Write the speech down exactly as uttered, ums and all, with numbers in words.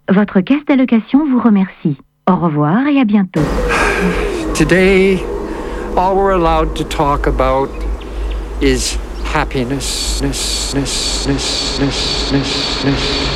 Votre caisse d'allocation vous remercie. Au revoir et à bientôt. Today, all we're allowed to talk about is happiness.